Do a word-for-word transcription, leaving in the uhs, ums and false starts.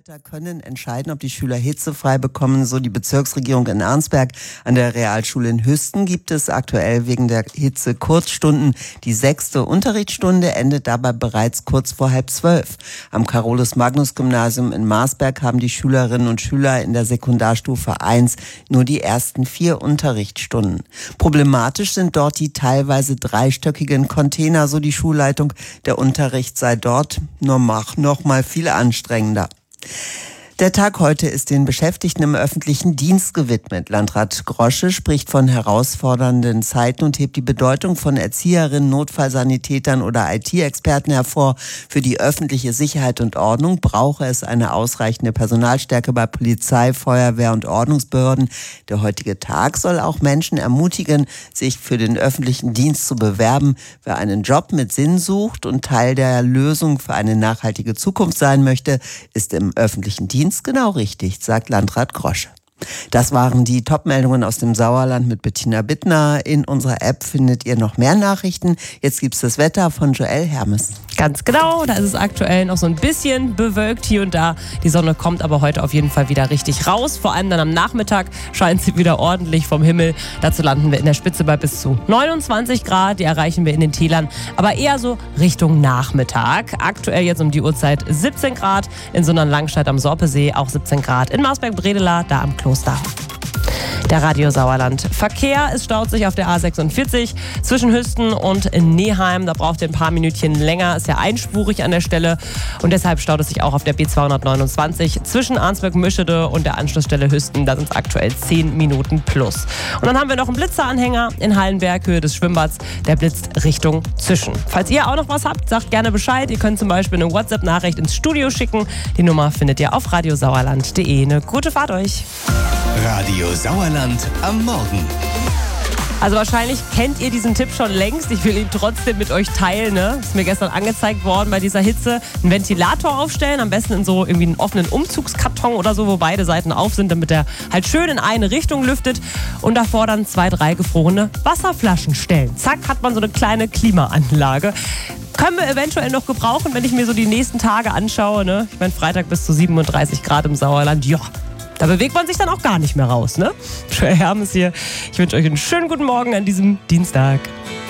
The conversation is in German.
Schulleiter können entscheiden, ob die Schüler hitzefrei bekommen, so die Bezirksregierung in Arnsberg. An der Realschule in Hüsten gibt es aktuell wegen der Hitze Kurzstunden. Die sechste Unterrichtsstunde endet dabei bereits kurz vor halb zwölf. Am Carolus-Magnus-Gymnasium in Marsberg haben die Schülerinnen und Schüler in der Sekundarstufe eins nur die ersten vier Unterrichtsstunden. Problematisch sind dort die teilweise dreistöckigen Container, so die Schulleitung. Der Unterricht sei dort nur noch mal viel anstrengender. Der Tag heute ist den Beschäftigten im öffentlichen Dienst gewidmet. Landrat Grosche spricht von herausfordernden Zeiten und hebt die Bedeutung von Erzieherinnen, Notfallsanitätern oder I T-Experten hervor. Für die öffentliche Sicherheit und Ordnung brauche es eine ausreichende Personalstärke bei Polizei, Feuerwehr und Ordnungsbehörden. Der heutige Tag soll auch Menschen ermutigen, sich für den öffentlichen Dienst zu bewerben. Wer einen Job mit Sinn sucht und Teil der Lösung für eine nachhaltige Zukunft sein möchte, ist im öffentlichen Dienst genau richtig, sagt Landrat Grosche. Das waren die Top-Meldungen aus dem Sauerland mit Bettina Bittner. In unserer App findet ihr noch mehr Nachrichten. Jetzt gibt's das Wetter von Joelle Hermes. Ganz genau, da ist es aktuell noch so ein bisschen bewölkt hier und da. Die Sonne kommt aber heute auf jeden Fall wieder richtig raus. Vor allem dann am Nachmittag scheint sie wieder ordentlich vom Himmel. Dazu landen wir in der Spitze bei bis zu neunundzwanzig Grad. Die erreichen wir in den Tälern, aber eher so Richtung Nachmittag. Aktuell jetzt um die Uhrzeit siebzehn Grad. In Sundern-Langstadt am Sorpesee auch siebzehn Grad. In Marsberg-Bredela, da am Kloster. Der Radio Sauerland. Verkehr, es staut sich auf der A sechsundvierzig zwischen Hüsten und Neheim. Da braucht ihr ein paar Minütchen länger. Ist ja einspurig an der Stelle. Und deshalb staut es sich auch auf der B zweihundertneunundzwanzig zwischen Arnsberg-Mischede und der Anschlussstelle Hüsten. Da sind es aktuell zehn Minuten plus. Und dann haben wir noch einen Blitzeranhänger in Hallenberg, Höhe des Schwimmbads. Der blitzt Richtung Zischen. Falls ihr auch noch was habt, sagt gerne Bescheid. Ihr könnt zum Beispiel eine WhatsApp-Nachricht ins Studio schicken. Die Nummer findet ihr auf radiosauerland punkt de. Eine gute Fahrt euch. Radio Sauerland am Morgen. Also wahrscheinlich kennt ihr diesen Tipp schon längst. Ich will ihn trotzdem mit euch teilen. Ne? Ist mir gestern angezeigt worden bei dieser Hitze. Einen Ventilator aufstellen, am besten in so irgendwie einen offenen Umzugskarton oder so, wo beide Seiten auf sind, damit er halt schön in eine Richtung lüftet. Und davor dann zwei, drei gefrorene Wasserflaschen stellen. Zack, hat man so eine kleine Klimaanlage. Können wir eventuell noch gebrauchen, wenn ich mir so die nächsten Tage anschaue. Ne? Ich meine, Freitag bis zu siebenunddreißig Grad im Sauerland. Ja. Da bewegt man sich dann auch gar nicht mehr raus, ne? Joelle Hermes hier. Ich wünsche euch einen schönen guten Morgen an diesem Dienstag.